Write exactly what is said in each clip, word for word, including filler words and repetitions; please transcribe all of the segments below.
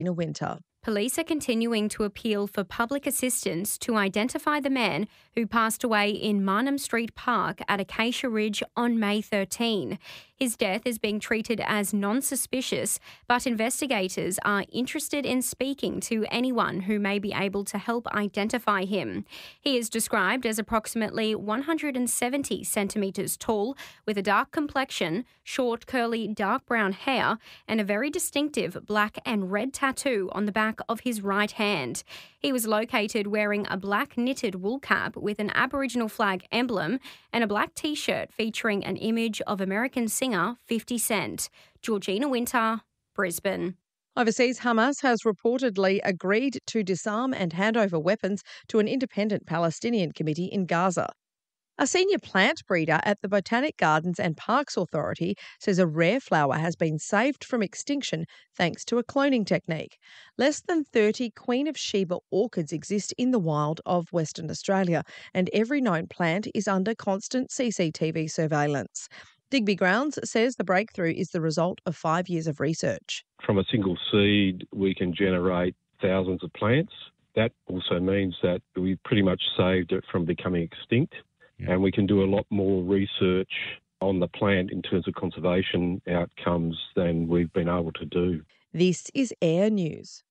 a winter. Police are continuing to appeal for public assistance to identify the man who passed away in Marnham Street Park at Acacia Ridge on May thirteenth. His death is being treated as non-suspicious, but investigators are interested in speaking to anyone who may be able to help identify him. He is described as approximately one hundred seventy centimetres tall, with a dark complexion, short, curly, dark brown hair, and a very distinctive black and red tattoo on the back of his right hand. He was located wearing a black knitted wool cap with an Aboriginal flag emblem and a black T-shirt featuring an image of American singer fifty Cent. Georgina Winter, Brisbane. Overseas, Hamas has reportedly agreed to disarm and hand over weapons to an independent Palestinian committee in Gaza. A senior plant breeder at the Botanic Gardens and Parks Authority says a rare flower has been saved from extinction thanks to a cloning technique. Less than thirty Queen of Sheba orchids exist in the wild of Western Australia, and every known plant is under constant C C T V surveillance. Digby Grounds says the breakthrough is the result of five years of research. From a single seed, we can generate thousands of plants. That also means that we pretty much saved it from becoming extinct. And we can do a lot more research on the plant in terms of conservation outcomes than we've been able to do. This is Air News.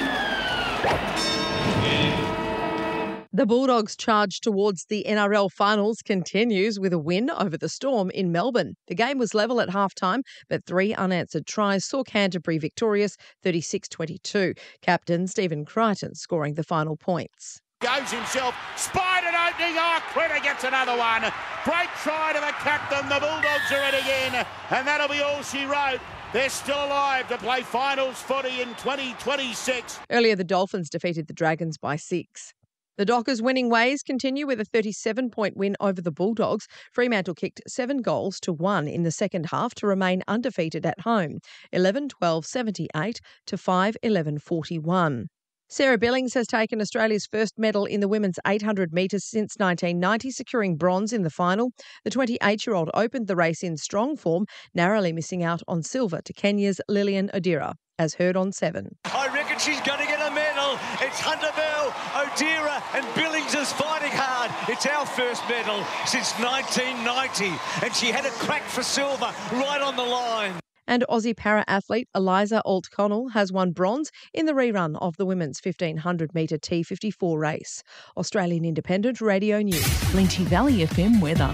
The Bulldogs' charge towards the N R L finals continues with a win over the Storm in Melbourne. The game was level at halftime, but three unanswered tries saw Canterbury victorious thirty-six twenty-two. Captain Stephen Crichton scoring the final points. Goes himself, spied an opening, oh, Critter gets another one. Great try to the captain, the Bulldogs are in again, and that'll be all she wrote. They're still alive to play finals footy in twenty twenty-six. Earlier, the Dolphins defeated the Dragons by six. The Dockers' winning ways continue with a thirty-seven point win over the Bulldogs. Fremantle kicked seven goals to one in the second half to remain undefeated at home, eleven twelve seventy-eight to five eleven forty-one. Sarah Billings has taken Australia's first medal in the women's eight hundred metres since nineteen ninety, securing bronze in the final. The twenty-eight-year-old opened the race in strong form, narrowly missing out on silver to Kenya's Lillian Odira, as heard on Seven. I reckon she's going to get a medal. It's Hunter Bell, Odira and Billings is fighting hard. It's our first medal since nineteen ninety, and she had a crack for silver right on the line. And Aussie para-athlete Eliza Alt-Connell has won bronze in the rerun of the women's fifteen hundred metre T fifty-four race. Australian Independent Radio News. Plenty Valley F M weather.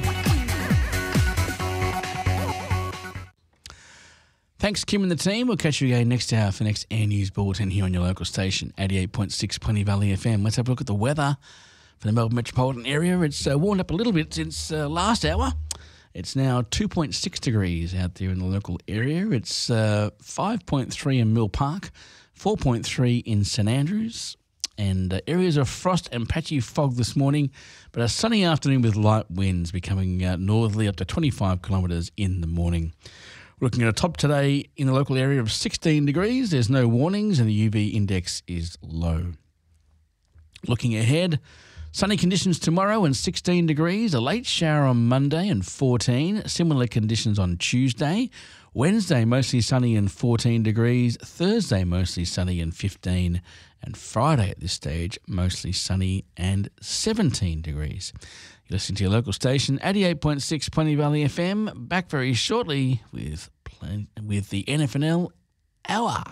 Thanks, Kim and the team. We'll catch you again next hour for the next Air News Bulletin here on your local station, eighty-eight point six Plenty Valley F M. Let's have a look at the weather for the Melbourne metropolitan area. It's uh, warmed up a little bit since uh, last hour. It's now two point six degrees out there in the local area. It's uh, five point three in Mill Park, four point three in St Andrews, and uh, areas of frost and patchy fog this morning, but a sunny afternoon with light winds becoming uh, northerly up to twenty-five kilometres in the morning. We're looking at a top today in the local area of sixteen degrees. There's no warnings and the U V index is low. Looking ahead, sunny conditions tomorrow and sixteen degrees, a late shower on Monday and fourteen, similar conditions on Tuesday. Wednesday, mostly sunny and fourteen degrees. Thursday, mostly sunny and fifteen. And Friday at this stage, mostly sunny and seventeen degrees. You're listening to your local station, eighty-eight point six Plenty Valley F M. Back very shortly with, plen- with the N F L Hour.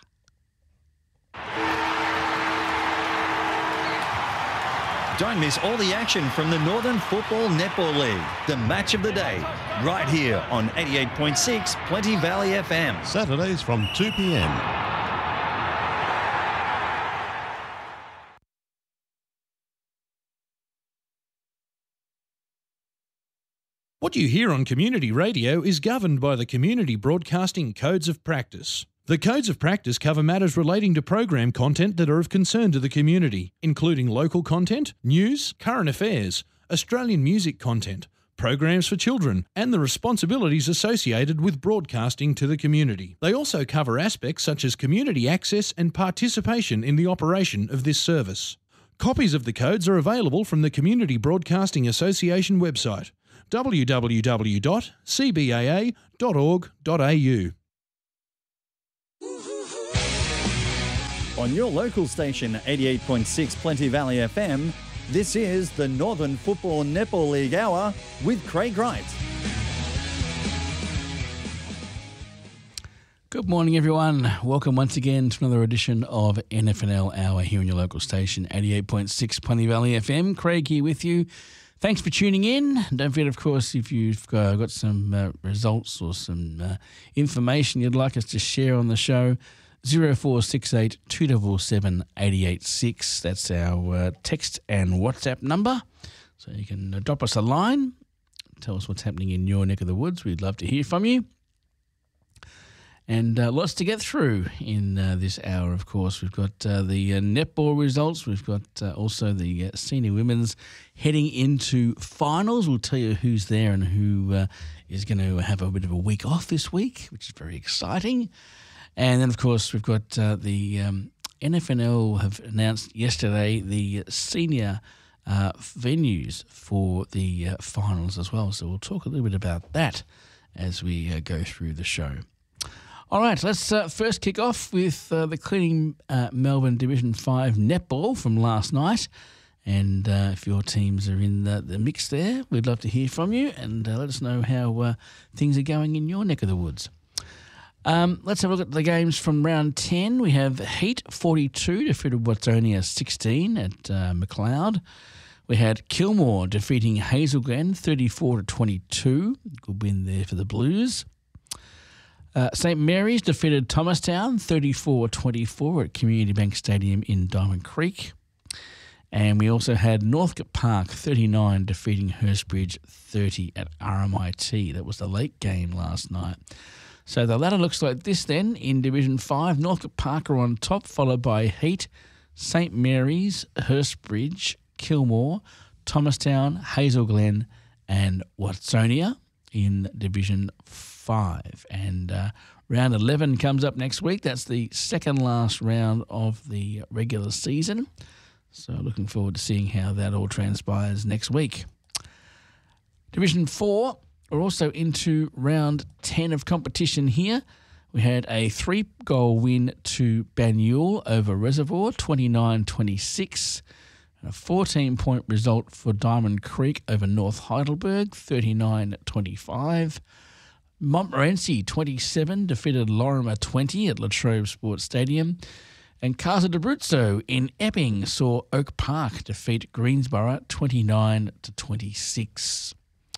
Don't miss all the action from the Northern Football Netball League. The match of the day, right here on eighty-eight point six Plenty Valley F M. Saturdays from two p m. What you hear on community radio is governed by the Community Broadcasting Codes of Practice. The Codes of Practice cover matters relating to program content that are of concern to the community, including local content, news, current affairs, Australian music content, programs for children, and the responsibilities associated with broadcasting to the community. They also cover aspects such as community access and participation in the operation of this service. Copies of the codes are available from the Community Broadcasting Association website, w w w dot c b a a dot org dot a u. On your local station, eighty-eight point six Plenty Valley F M, this is the Northern Football Netball League Hour with Craig Wright. Good morning, everyone. Welcome once again to another edition of N F L L Hour here on your local station, eighty-eight point six Plenty Valley F M. Craig here with you. Thanks for tuning in. Don't forget, of course, if you've uh, got some uh, results or some uh, information you'd like us to share on the show, zero four six eight, two seven seven, eight eight six. That's our uh, text and WhatsApp number. So you can uh, drop us a line, tell us what's happening in your neck of the woods. We'd love to hear from you. And uh, lots to get through in uh, this hour, of course. We've got uh, the uh, netball results. We've got uh, also the uh, senior women's heading into finals. We'll tell you who's there and who uh, is going to have a bit of a week off this week, which is very exciting. And then, of course, we've got uh, the um, N F L L have announced yesterday the senior uh, venues for the uh, finals as well. So we'll talk a little bit about that as we uh, go through the show. All right, let's uh, first kick off with uh, the Cleaning uh, Melbourne Division five netball from last night. And uh, if your teams are in the, the mix there, we'd love to hear from you and uh, let us know how uh, things are going in your neck of the woods. Um, let's have a look at the games from round ten. We have Heat forty-two defeated Watsonia sixteen at uh, McLeod. We had Kilmore defeating Hazel Glen thirty-four to twenty-two. Good win there for the Blues. Uh, Saint Mary's defeated Thomastown thirty-four twenty-four at Community Bank Stadium in Diamond Creek. And we also had Northcote Park thirty-nine defeating Hurstbridge thirty at R M I T. That was the late game last night. So the ladder looks like this then in Division five. Northcote Park are on top, followed by Heat, Saint Mary's, Hurstbridge, Kilmore, Thomastown, Hazel Glen and Watsonia in Division five. And uh, round eleven comes up next week. That's the second last round of the regular season. So looking forward to seeing how that all transpires next week. Division four, we're also into round ten of competition here. We had a three-goal win to Banyule over Reservoir, twenty-nine twenty-six. A fourteen-point result for Diamond Creek over North Heidelberg, thirty-nine twenty-five. Montmorency, twenty-seven, defeated Lorimer twenty at Latrobe Sports Stadium. And Casa d'Abruzzo in Epping saw Oak Park defeat Greensborough twenty-nine to twenty-six.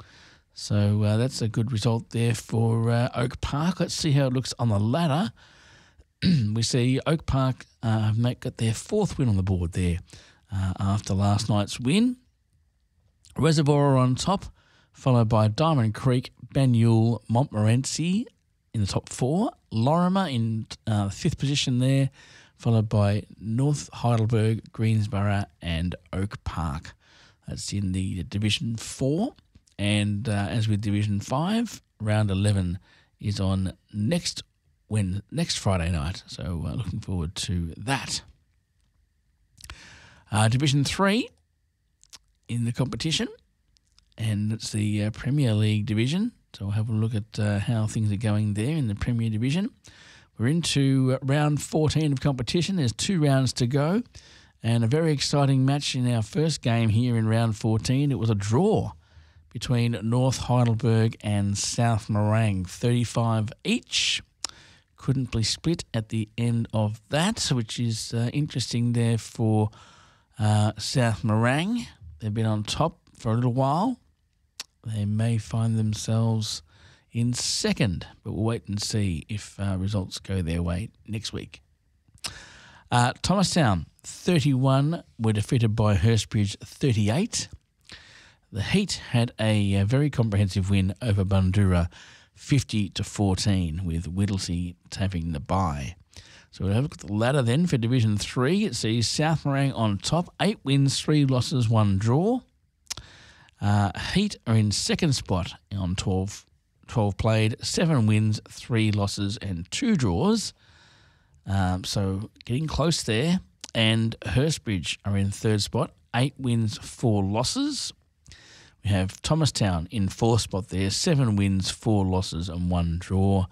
So uh, that's a good result there for uh, Oak Park. Let's see how it looks on the ladder. We see Oak Park uh, have got their fourth win on the board there uh, after last night's win. Reservoir are on top, followed by Diamond Creek, Banyule, Montmorency in the top four. Lorimer in uh, fifth position there, followed by North Heidelberg, Greensborough and Oak Park. That's in the Division four. And uh, as with Division five, round eleven is on next when next Friday night. So uh, looking forward to that. Uh, Division three in the competition. And it's the uh, Premier League division. So we'll have a look at uh, how things are going there in the Premier Division. We're into uh, round fourteen of competition. There's two rounds to go. And a very exciting match in our first game here in round fourteen. It was a draw between North Heidelberg and South Morang, thirty-five each. Couldn't be split at the end of that, which is uh, interesting there for uh, South Morang. They've been on top for a little while. They may find themselves in second, but we'll wait and see if uh, results go their way next week. Uh, Thomastown, thirty-one, were defeated by Hurstbridge, thirty-eight. The Heat had a, a very comprehensive win over Bundoora, fifty to fourteen, with Whittlesea having the bye. So we'll have a look at the ladder then for Division three. It sees South Morang on top, eight wins, three losses, one draw. Uh, Heat are in second spot on twelve, twelve played, seven wins, three losses and two draws. Um, so getting close there. And Hurstbridge are in third spot, eight wins, four losses. We have Thomastown in fourth spot there, seven wins, four losses and one draw.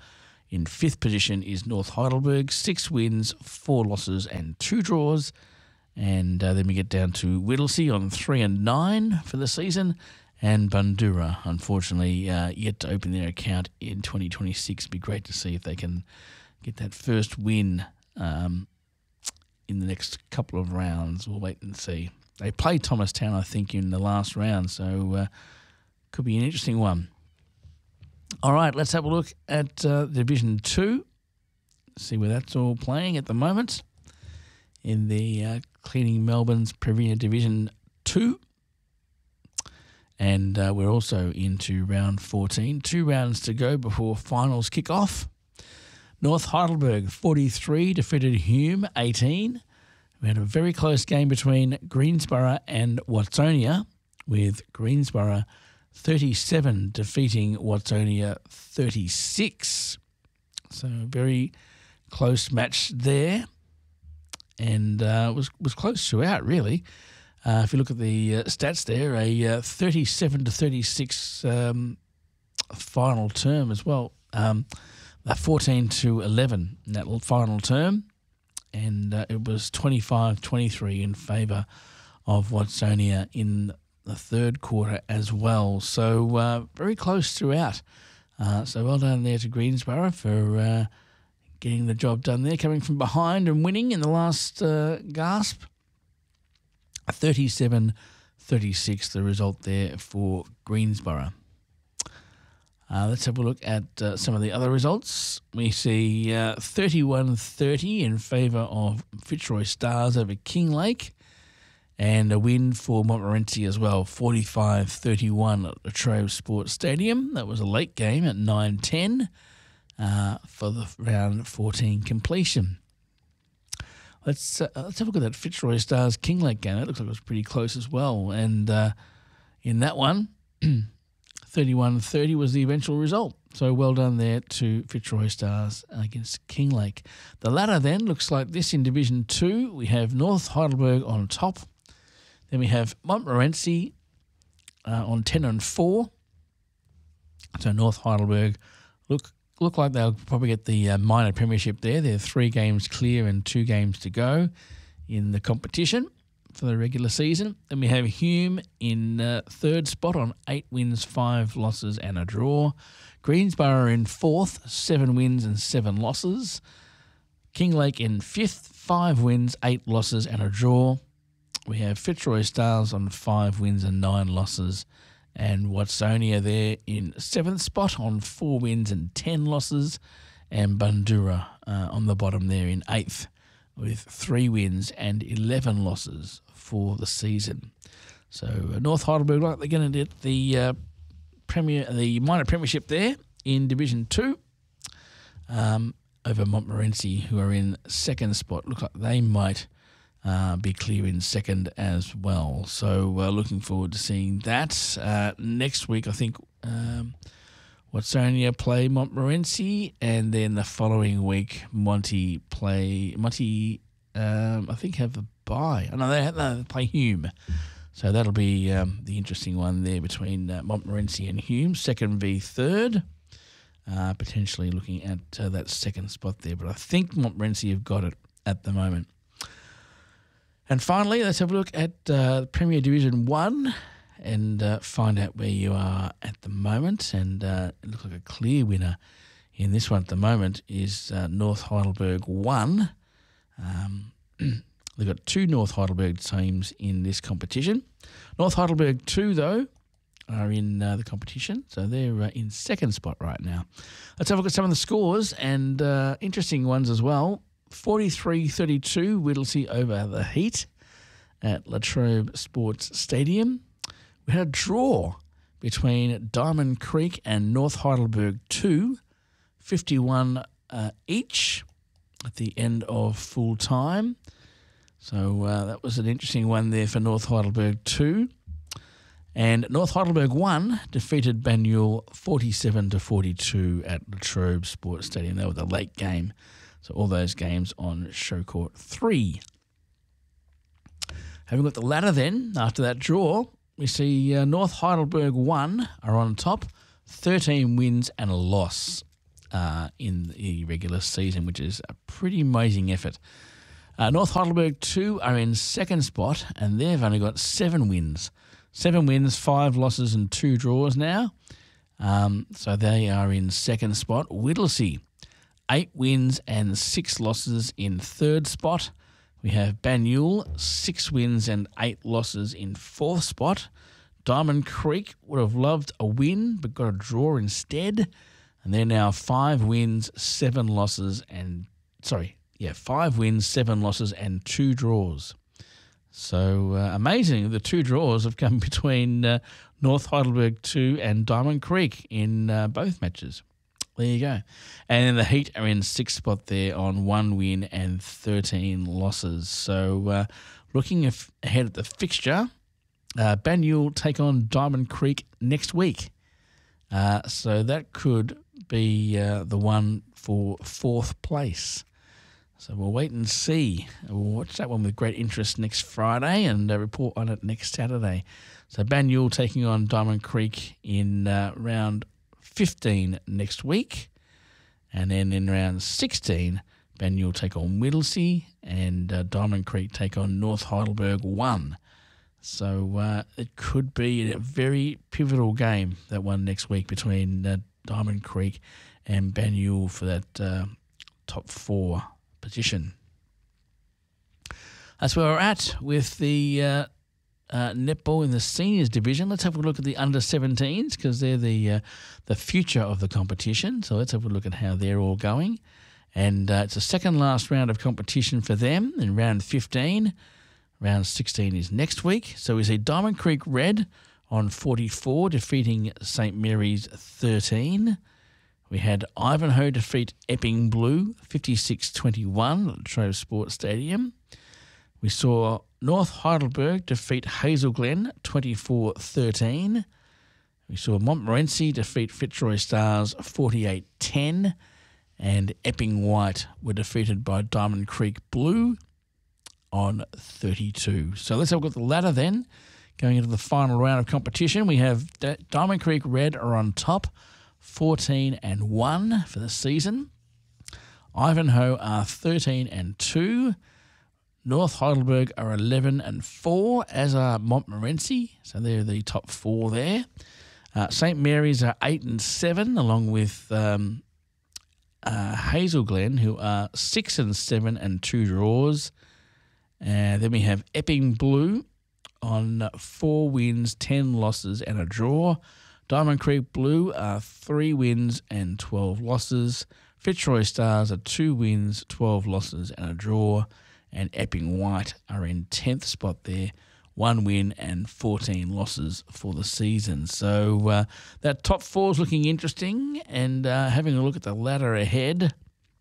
In fifth position is North Heidelberg, six wins, four losses and two draws. And uh, then we get down to Whittlesea on three and nine for the season. And Bundoora, unfortunately, uh, yet to open their account in twenty twenty-six. It'd be great to see if they can get that first win um, in the next couple of rounds. We'll wait and see. They played Thomastown, I think, in the last round, so uh, could be an interesting one. All right, let's have a look at uh, Division two. See where that's all playing at the moment in the uh, Cleaning Melbourne's Premier Division two. And uh, we're also into round fourteen. Two rounds to go before finals kick off. North Heidelberg, forty-three, defeated Hume, eighteen. We had a very close game between Greensborough and Watsonia, with Greensborough thirty-seven defeating Watsonia thirty-six. So a very close match there. And uh, was was close throughout, really. Uh, if you look at the uh, stats there, a uh, thirty-seven to thirty-six um, final term as well. Um, fourteen to eleven in that final term. And uh, it was twenty-five twenty-three in favour of Watsonia in the third quarter as well. So uh, very close throughout. Uh, so well done there to Greensborough for uh, getting the job done there, coming from behind and winning in the last uh, gasp. thirty-seven thirty-six the result there for Greensborough. Uh, let's have a look at uh, some of the other results. We see uh, thirty-one thirty in favour of Fitzroy Stars over Kinglake, and a win for Montmorency as well, forty-five thirty-one at Latrobe Sports Stadium. That was a late game at nine ten uh, for the round fourteen completion. Let's uh, let's have a look at that Fitzroy Stars Kinglake game. That looks like it was pretty close as well. And uh, in that one, thirty-one thirty was the eventual result. So well done there to Fitzroy Stars against Kinglake. The ladder then looks like this in Division two. We have North Heidelberg on top. Then we have Montmorency uh, on ten and four. So North Heidelberg look look like they'll probably get the uh, minor premiership there. They're three games clear and two games to go in the competition for the regular season. Then we have Hume in uh, third spot on eight wins, five losses and a draw. Greensborough in fourth, seven wins and seven losses. Kinglake in fifth, five wins, eight losses and a draw. We have Fitzroy Stars on five wins and nine losses. And Watsonia there in seventh spot on four wins and ten losses. And Bundoora uh, on the bottom there in eighth with three wins and eleven losses for the season. So uh, North Heidelberg, like they're going to get the uh, premier, the minor premiership there in Division two um, over Montmorency, who are in second spot. Look like they might uh, be clear in second as well. So uh, looking forward to seeing that. Uh, next week, I think um, Watsonia play Montmorency, and then the following week, Monty play, Monty, um, I think, have a bye. Oh, no, they, no, they play Hume. So that'll be um, the interesting one there between uh, Montmorency and Hume, second v third. Uh, potentially looking at uh, that second spot there. But I think Montmorency have got it at the moment. And finally, let's have a look at uh, Premier Division one and uh, find out where you are at the moment. And uh, it looks like a clear winner in this one at the moment is uh, North Heidelberg one. Um, they've got two North Heidelberg teams in this competition. North Heidelberg two, though, are in uh, the competition, so they're uh, in second spot right now. Let's have a look at some of the scores, and uh, interesting ones as well. forty-three thirty-two, Whittlesea over the Heat at Latrobe Sports Stadium. We had a draw between Diamond Creek and North Heidelberg two, fifty-one uh, each at the end of full time. So uh, that was an interesting one there for North Heidelberg two. And North Heidelberg one defeated Banyule forty-seven to forty-two at Latrobe Sports Stadium. That was a late game. So all those games on Show Court three. Having got the ladder then, after that draw, we see uh, North Heidelberg one are on top, thirteen wins and a loss. uh, in the regular season, which is a pretty amazing effort. Uh, North Heidelberg two are in second spot, and they've only got seven wins. Seven wins, five losses and two draws now. Um, so they are in second spot. Whittlesea, eight wins and six losses in third spot. We have Banyule, six wins and eight losses in fourth spot. Diamond Creek would have loved a win but got a draw instead. And they're now five wins, seven losses and, sorry, yeah, five wins, seven losses and two draws. So uh, amazing, the two draws have come between uh, North Heidelberg two and Diamond Creek in uh, both matches. There you go. And then the Heat are in sixth spot there on one win and thirteen losses. So uh, looking af- ahead at the fixture, uh, Banyule take on Diamond Creek next week. Uh, so that could be uh, the one for fourth place. So we'll wait and see. We'll watch that one with great interest next Friday and uh, report on it next Saturday. So Banyule taking on Diamond Creek in uh, round fifteen next week. And then in round sixteen, Banyule take on Whittlesea and uh, Diamond Creek take on North Heidelberg one. So uh, it could be a very pivotal game, that one next week between uh, Diamond Creek and Banyule for that uh, top four position. That's where we're at with the uh, uh, netball in the seniors division. Let's have a look at the under seventeens because they're the uh, the future of the competition. So let's have a look at how they're all going. And uh, it's the second last round of competition for them in round fifteen. Round sixteen is next week. So we see Diamond Creek Red on forty-four defeating Saint Mary's thirteen. We had Ivanhoe defeat Epping Blue fifty-six twenty-one at the Trove Sports Stadium. We saw North Heidelberg defeat Hazel Glen twenty-four thirteen. We saw Montmorency defeat Fitzroy Stars forty-eight ten. And Epping White were defeated by Diamond Creek Blue on thirty-two. So let's have a look at the ladder then. Going into the final round of competition, we have D- Diamond Creek Red are on top, fourteen and one for the season. Ivanhoe are thirteen and two. North Heidelberg are eleven and four, as are Montmorency. So they're the top four there. Uh, Saint Mary's are eight and seven, along with um, uh, Hazel Glen, who are six and seven and two draws. And uh, then we have Epping Blue on four wins, ten losses and a draw. Diamond Creek Blue are three wins and twelve losses. Fitzroy Stars are two wins, twelve losses and a draw. And Epping White are in tenth spot there, one win and fourteen losses for the season. So uh, that top four is looking interesting. And uh, having a look at the ladder ahead,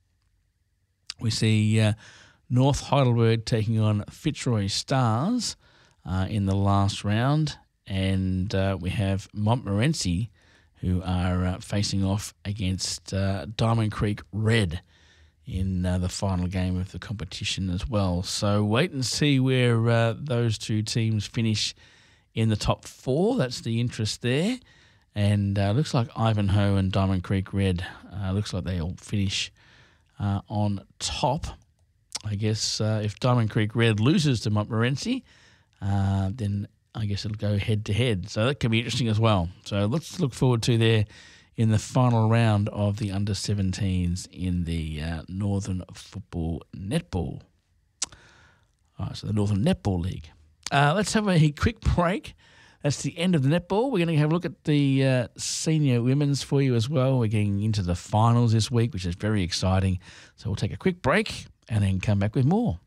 we see uh, North Heidelberg taking on Fitzroy Stars uh, in the last round. And uh, we have Montmorency, who are uh, facing off against uh, Diamond Creek Red in uh, the final game of the competition as well. So wait and see where uh, those two teams finish in the top four. That's the interest there. And uh, looks like Ivanhoe and Diamond Creek Red, uh, looks like they all finish uh, on top. I guess uh, if Diamond Creek Red loses to Montmorency, uh, then I guess it'll go head-to-head. So that can be interesting as well. So let's look forward to there in the final round of the under seventeens in the uh, Northern Football Netball. All right, so the Northern Netball League. Uh, let's have a quick break. That's the end of the netball. We're going to have a look at the uh, senior women's for you as well. We're getting into the finals this week, which is very exciting. So we'll take a quick break and then come back with more.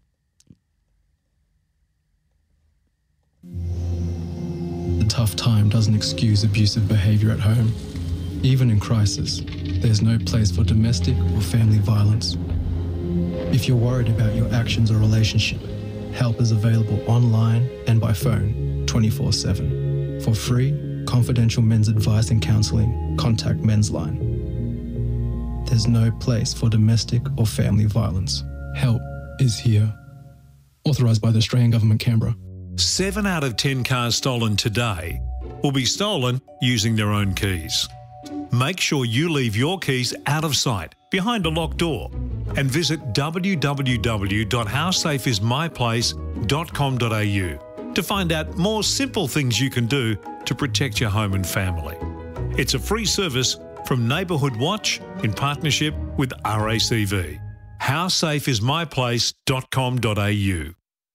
A tough time doesn't excuse abusive behaviour at home. Even in crisis, there's no place for domestic or family violence. If you're worried about your actions or relationship, help is available online and by phone twenty-four seven. For free, confidential men's advice and counselling, contact Men's Line. There's no place for domestic or family violence. Help is here. Authorised by the Australian Government, Canberra. Seven out of ten cars stolen today will be stolen using their own keys. Make sure you leave your keys out of sight, behind a locked door, and visit w w w dot how safe is my place dot com dot a u to find out more simple things you can do to protect your home and family. It's a free service from Neighbourhood Watch in partnership with R A C V. how safe is my place dot com dot a u.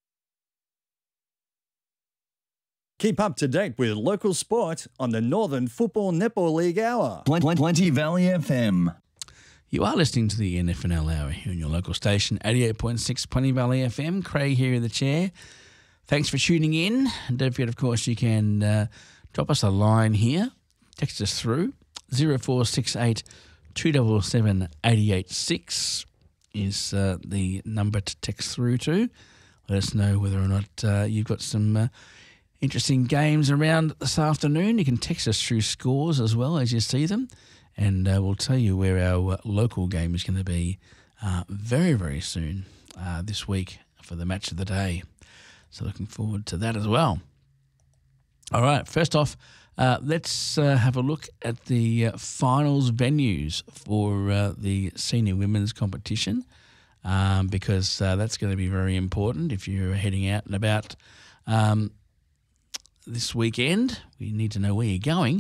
Keep up to date with local sport on the Northern Football Netball League Hour. Plenty Valley F M. You are listening to the N F N L Hour here on your local station, eighty-eight point six Plenty Valley F M. Craig here in the chair. Thanks for tuning in. And don't forget, of course, you can uh, drop us a line here. Text us through. zero four six eight two seven seven eight eight six is uh, the number to text through to. Let us know whether or not uh, you've got some uh, interesting games around this afternoon. You can text us through scores as well as you see them, and uh, we'll tell you where our uh, local game is going to be uh, very, very soon uh, this week for the match of the day. So looking forward to that as well. All right, first off, uh, let's uh, have a look at the uh, finals venues for uh, the senior women's competition, um, because uh, that's going to be very important if you're heading out and about um, this weekend. We need to know where you're going.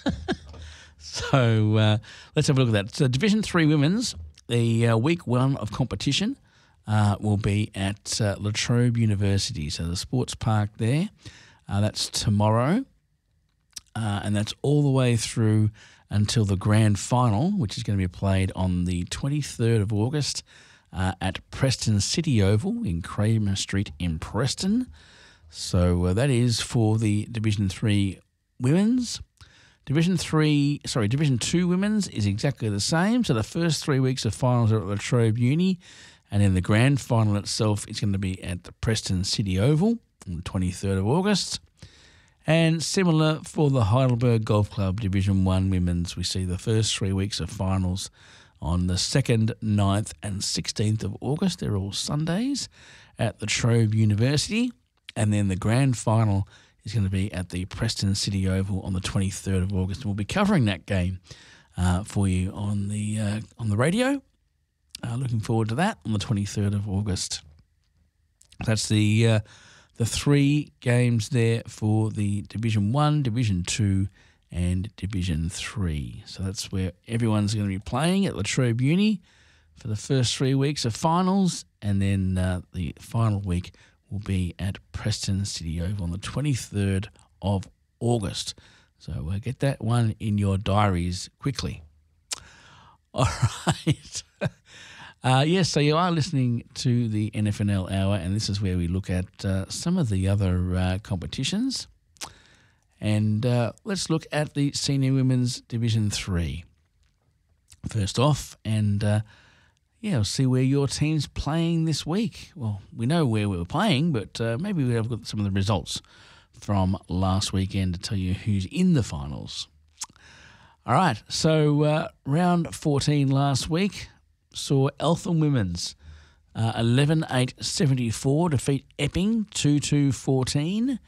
so uh, let's have a look at that. So Division Three Women's, the uh, week one of competition uh, will be at uh, La Trobe University, so the sports park there. Uh, that's tomorrow, uh, and that's all the way through until the grand final, which is going to be played on the twenty-third of August uh, at Preston City Oval in Kramer Street in Preston. So uh, that is for the Division Three Women's. Division Three, sorry, Division Two Women's is exactly the same. So the first three weeks of finals are at La Trobe Uni, and then the grand final itself is going to be at the Preston City Oval on the twenty-third of August. And similar for the Heidelberg Golf Club Division One Women's, we see the first three weeks of finals on the second, ninth and sixteenth of August. They're all Sundays at La Trobe University. And then the grand final is going to be at the Preston City Oval on the twenty-third of August. And we'll be covering that game uh, for you on the uh, on the radio. Uh, looking forward to that on the twenty-third of August. That's the uh, the three games there for the Division One, Division Two, and Division Three. So that's where everyone's going to be playing at La Trobe Uni for the first three weeks of finals, and then uh, the final week will be at Preston City Oval on the twenty-third of August. So uh, get that one in your diaries quickly. All right. uh, yes, so you are listening to the N F N L Hour, and this is where we look at uh, some of the other uh, competitions. And uh, let's look at the Senior Women's Division three. First off, and uh, yeah, we'll see where your team's playing this week. Well, we know where we were playing, but uh, maybe we've got some of the results from last weekend to tell you who's in the finals. All right, so uh, round fourteen last week saw Eltham Women's uh, eleven eight seventy-four defeat Epping two two fourteen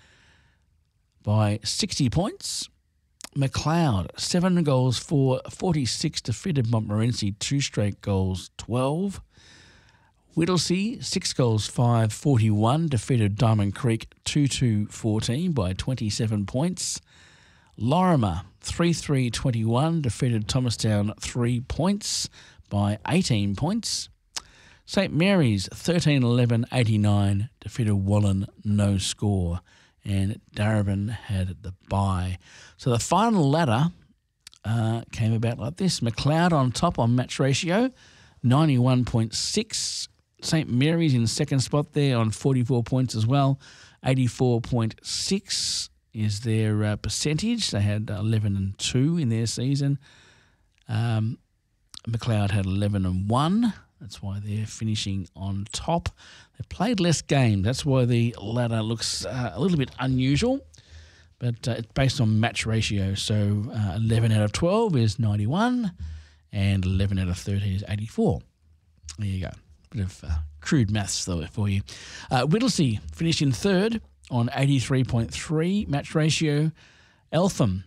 by sixty points. McLeod, seven goals for forty-six, defeated Montmorency, two straight goals, twelve. Whittlesea, six goals, five, forty-one, defeated Diamond Creek, two two fourteen by twenty-seven points. Lorimer, three three twenty-one, defeated Thomastown, three points by eighteen points. St Mary's, thirteen eleven eighty-nine, defeated Wallen, no score. And Darebin had the bye. So the final ladder uh, came about like this. McLeod on top on match ratio, ninety-one point six. St Mary's in second spot there on forty-four points as well. eighty-four point six is their uh, percentage. They had eleven and two in their season. Um, McLeod had eleven and one. That's why they're finishing on top. They played less games. That's why the ladder looks uh, a little bit unusual. But uh, it's based on match ratio. So uh, eleven out of twelve is ninety-one and eleven out of thirteen is eighty-four. There you go. Bit of uh, crude maths though for you. Uh, Whittlesea finished in third on eighty-three point three match ratio. Eltham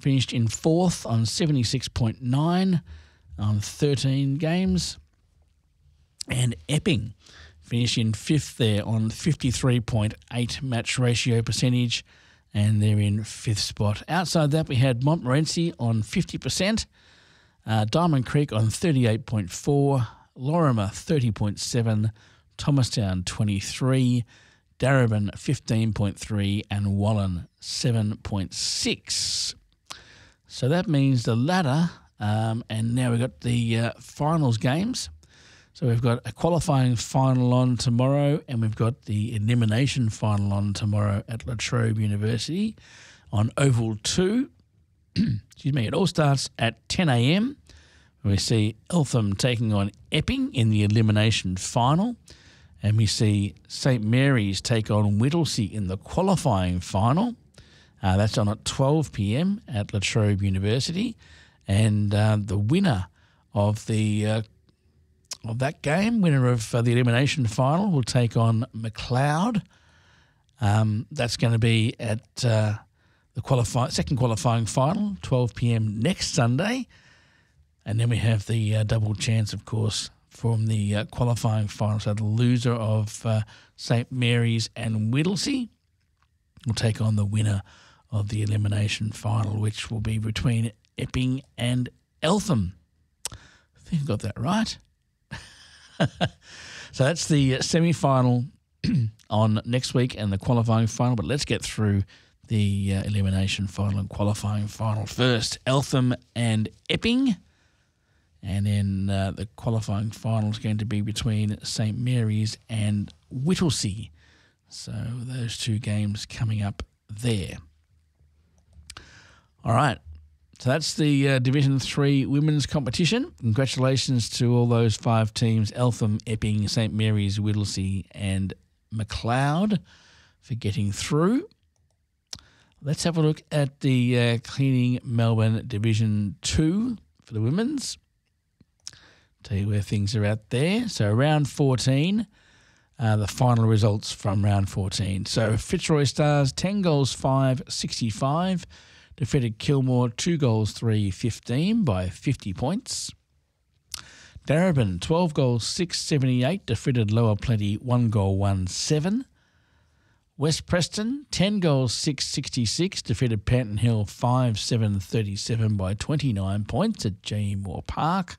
finished in fourth on seventy-six point nine on thirteen games. And Epping finished in fifth there on fifty-three point eight match ratio percentage, and they're in fifth spot. Outside that, we had Montmorency on fifty percent, uh, Diamond Creek on thirty-eight point four, Lorimer thirty point seven, Thomastown twenty-three, Darebin fifteen point three, and Wallen seven point six. So that means the ladder, um, and now we've got the uh, finals games. So we've got a qualifying final on tomorrow, and we've got the elimination final on tomorrow at La Trobe University on Oval two. Excuse me. It all starts at ten a.m. We see Eltham taking on Epping in the elimination final, and we see Saint Mary's take on Whittlesea in the qualifying final. Uh, that's on at twelve p.m. at La Trobe University, and uh, the winner of the uh, of that game, winner of uh, the elimination final, will take on McLeod. Um, that's going to be at uh, the qualify- second qualifying final, twelve p.m. next Sunday. And then we have the uh, double chance, of course, from the uh, qualifying final. So the loser of uh, Saint Mary's and Whittlesea will take on the winner of the elimination final, which will be between Epping and Eltham. I think I got that right. So that's the semi-final on next week and the qualifying final, but let's get through the uh, elimination final and qualifying final first. Eltham and Epping, and then uh, the qualifying final is going to be between Saint Mary's and Whittlesea. So those two games coming up there. All right. So that's the uh, Division three women's competition. Congratulations to all those five teams, Eltham, Epping, Saint Mary's, Whittlesea and McLeod, for getting through. Let's have a look at the uh, Cleaning Melbourne Division two for the women's. Tell you where things are at there. So round fourteen, uh, the final results from round fourteen. So Fitzroy Stars, ten goals, five, sixty-five. Defeated Kilmore, two goals, three, fifteen by fifty points. Darebin, twelve goals, six, seventy-eight. Defeated Lower Plenty, one goal, one, seven. West Preston, ten goals, six, sixty-six. Defeated Panton Hill, five, seven, thirty-seven by twenty-nine points at J E Moore Park.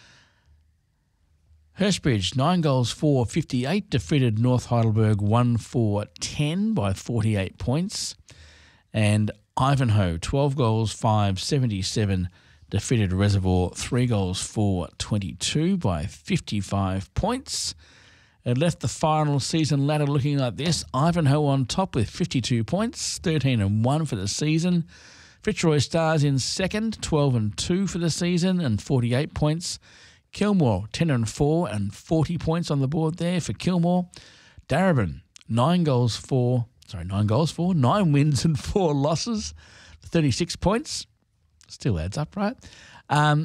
Hurstbridge, nine goals, four, fifty-eight. Defeated North Heidelberg, one, four, ten by forty-eight points. And Ivanhoe, twelve goals, five, seventy-seven. Defeated Reservoir, three goals, four, twenty-two by fifty-five points. It left the final season ladder looking like this. Ivanhoe on top with fifty-two points, thirteen and one for the season. Fitzroy Stars in second, twelve and two for the season and forty-eight points. Kilmore, ten and four and forty points on the board there for Kilmore. Darebin, nine goals, four, sorry, nine goals, four, nine wins and four losses, thirty-six points. Still adds up, right? Um,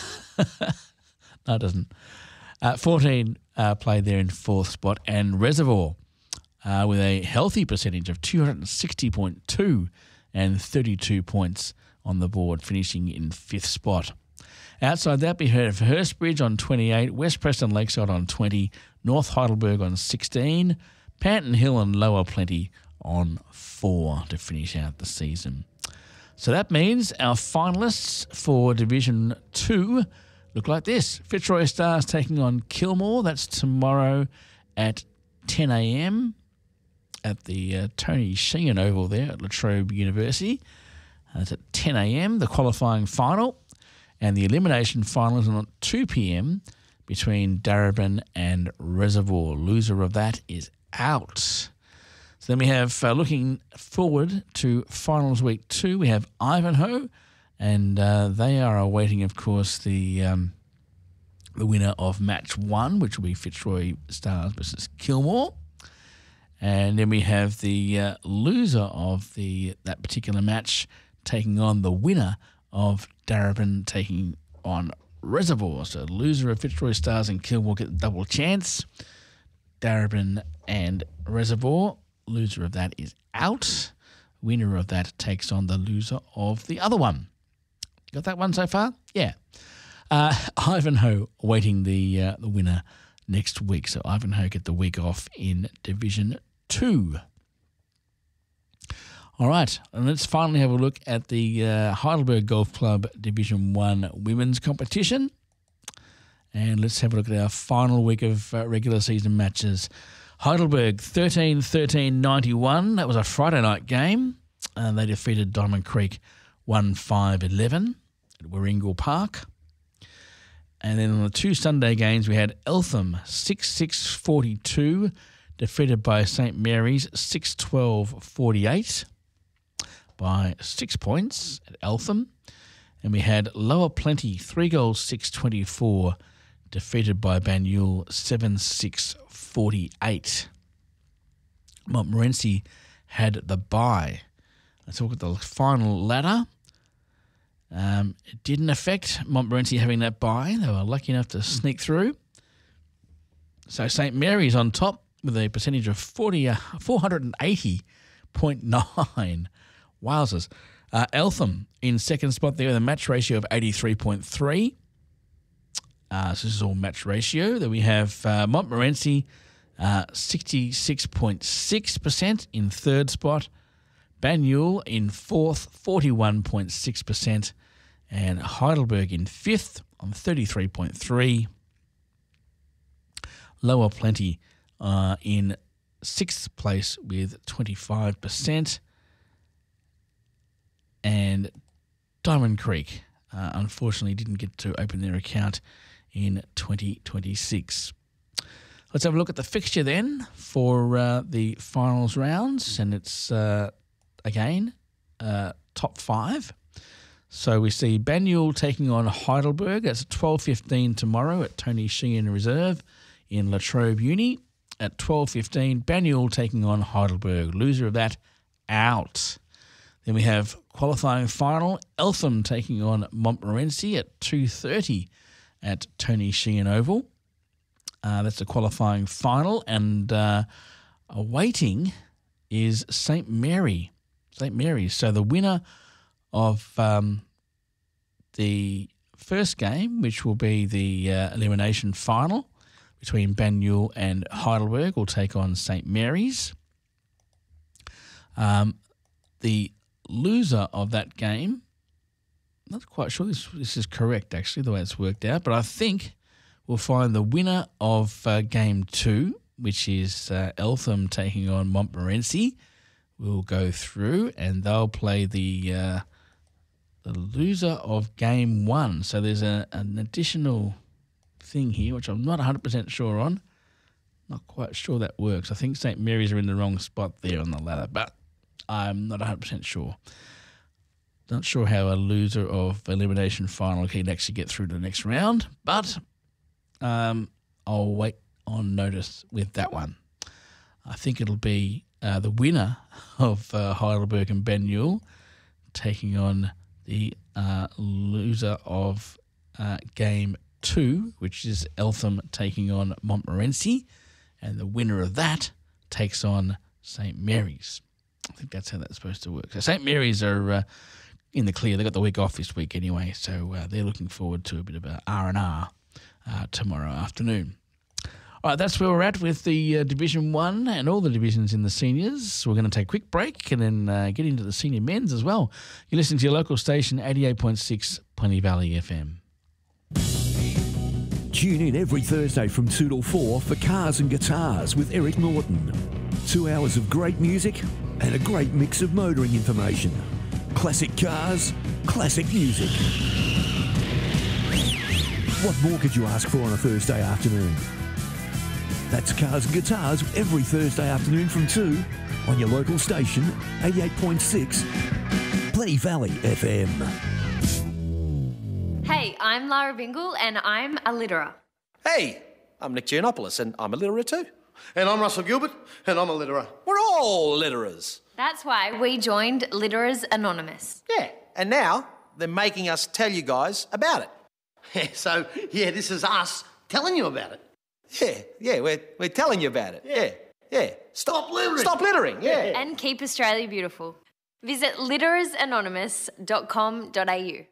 no, it doesn't. Uh, fourteen uh, played there in fourth spot, and Reservoir uh, with a healthy percentage of two hundred sixty point two and thirty-two points on the board, finishing in fifth spot. Outside that, we heard of Hurstbridge on twenty-eight, West Preston Lakeside on twenty, North Heidelberg on sixteen, Panton Hill and Lower Plenty on four to finish out the season. So that means our finalists for Division two look like this. Fitzroy Stars taking on Kilmore. That's tomorrow at ten a.m. at the uh, Tony Sheehan Oval there at La Trobe University. That's at ten a.m. the qualifying final. And the elimination final is on at two p.m. between Darebin and Reservoir. Loser of that is out. So then we have, uh, looking forward to finals week two, we have Ivanhoe, and uh, they are awaiting, of course, the um, the winner of match one, which will be Fitzroy Stars versus Kilmore. And then we have the uh, loser of the that particular match taking on the winner of Darebin taking on Reservoir. So the loser of Fitzroy Stars and Kilmore get the double chance. Darebin and Reservoir, loser of that is out. winner of that takes on the loser of the other one. Got that one so far? Yeah. Uh, Ivanhoe awaiting the uh, the winner next week. So Ivanhoe get the week off in Division two. All right, and let's finally have a look at the uh, Heidelberg Golf Club Division one women's competition. And let's have a look at our final week of uh, regular season matches. Heidelberg thirteen thirteen ninety-one. That was a Friday night game. And they defeated Diamond Creek one five eleven at Warringal Park. And then on the two Sunday games, we had Eltham six six forty-two, defeated by Saint Mary's six twelve forty-eight by six points at Eltham. And we had Lower Plenty three goals six twenty-four, defeated by Banyule seven six forty-eight. Montmorency had the bye. Let's look at the final ladder. Um, it didn't affect Montmorency having that bye. They were lucky enough to sneak through. So Saint Mary's on top with a percentage of forty, uh, four eighty point nine. Wowzers. Uh, Eltham in second spot there with a match ratio of eighty-three point three. Uh, so this is all match ratio. Then we have uh, Montmorency, uh, sixty-six point six percent in third spot. Banyule in fourth, forty-one point six percent. And Heidelberg in fifth on thirty-three point three. Lower Plenty uh, in sixth place with twenty-five percent. And Diamond Creek, uh, unfortunately, didn't get to open their account in twenty twenty-six. Let's have a look at the fixture then for uh, the finals rounds, and it's, uh, again, uh, top five. So we see Banyule taking on Heidelberg. That's at twelve fifteen tomorrow at Tony Sheehan Reserve in La Trobe Uni. At twelve fifteen, Banyule taking on Heidelberg. Loser of that, out. Then we have qualifying final, Eltham taking on Montmorency at two thirty at Tony Sheehan Oval. Uh, that's the qualifying final. And uh, awaiting is Saint Mary. Saint Mary's. So the winner of um, the first game, which will be the uh, elimination final between Banyule and Heidelberg, will take on Saint Mary's. Um, the loser of that game, not quite sure this this is correct actually, the way it's worked out, but I think we'll find the winner of uh, game two, which is uh, Eltham taking on Montmorency, will go through, and they'll play the uh, the loser of game one. So there's a, an additional thing here, which I'm not one hundred percent sure on. Not quite sure that works. I think Saint Mary's are in the wrong spot there on the ladder, but I'm not one hundred percent sure. Not sure how a loser of elimination final can actually get through to the next round, but um, I'll wait on notice with that one. I think it'll be uh, the winner of uh, Heidelberg and Banyule taking on the uh, loser of uh, game two, which is Eltham taking on Montmorency, and the winner of that takes on Saint Mary's. I think that's how that's supposed to work. So Saint Mary's are uh, in the clear. They got the week off this week anyway, so uh, they're looking forward to a bit of a R and R uh, tomorrow afternoon. All right, that's where we're at with the uh, Division one and all the divisions in the seniors. We're going to take a quick break and then uh, get into the senior men's as well. You're listening to your local station, eighty-eight point six Plenty Valley F M. Tune in every Thursday from two till four for Cars and Guitars with Eric Norton. Two hours of great music and a great mix of motoring information. Classic cars, classic music. What more could you ask for on a Thursday afternoon? That's Cars and Guitars every Thursday afternoon from two on your local station, eighty-eight point six Plenty Valley F M. Hey, I'm Lara Bingle and I'm a litterer. Hey, I'm Nick Giannopoulos and I'm a litterer too. And I'm Russell Gilbert and I'm a litterer. We're all litterers. That's why we joined Litterers Anonymous. Yeah, and now they're making us tell you guys about it. Yeah, so, yeah, this is us telling you about it. Yeah, yeah, we're, we're telling you about it. Yeah, yeah. Stop littering. Stop littering, yeah. And keep Australia beautiful. Visit litterers anonymous dot com dot a u.